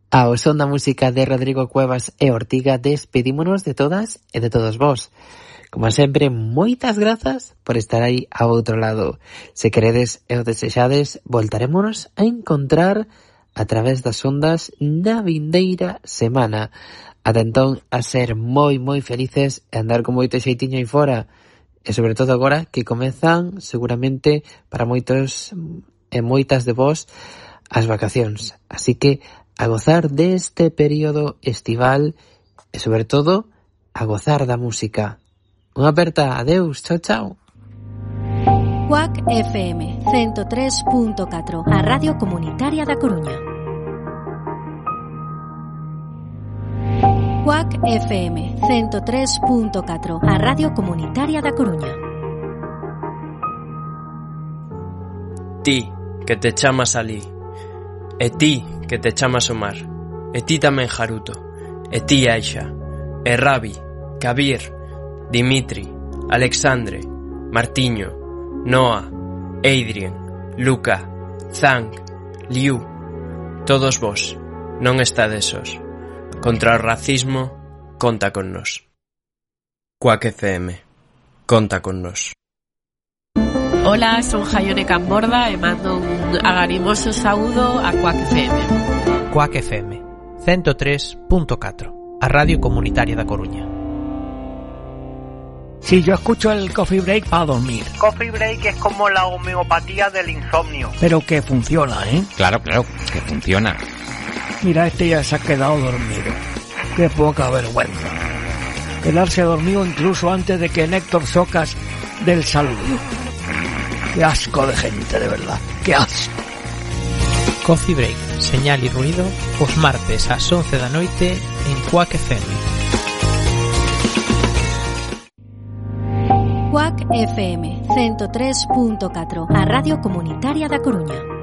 Ao son da música de Rodrigo Cuevas e Ortiga, despedímonos de todas e de todos vós. Como sempre, moitas grazas por estar aí ao outro lado. Se queredes e o desexades, voltarémonos a encontrar a través das ondas na vindeira semana. Ata entón, a ser moi felices e andar con moito xeitiño aí fora. E sobre todo agora que comezan, seguramente, para moitos e moitas de vós, as vacacións. Así que a gozar deste período estival e, sobre todo, a gozar da música. Unha aperta, adeus, chao. Cuac FM 103.4, a Radio Comunitaria da Coruña. Cuac FM 103.4, a Radio Comunitaria da Coruña. Ti, que te chamas Ali, e ti, que te chamas Omar, e ti tamén Jaruto, e ti Aixa, e Rabi, Kabir, Dimitri, Alexandre, Martiño, Noa, Adrien, Luca, Zang, Liu, todos vos, non estades sós. Contra o racismo, conta con nós. Cuac FM, conta con nós. Hola, son Jaione Camborda e mando un agarimoso saúdo a Cuac FM. Cuac FM 103.4, a Radio Comunitaria da Coruña. Sí, yo escucho el Coffee Break para dormir. Coffee Break es como la homeopatía del insomnio. Pero que funciona, ¿eh? Claro, que funciona. Mira, este ya se ha quedado dormido. Qué poca vergüenza. Quedarse dormido incluso antes de que Néctor Socas dé el saludo. Qué asco de gente, de verdad. Qué asco. Coffee Break, señal e ruido, os martes ás 11 da noite en Cuac FM. Cuac FM 103.4, a Radio Comunitaria da Coruña.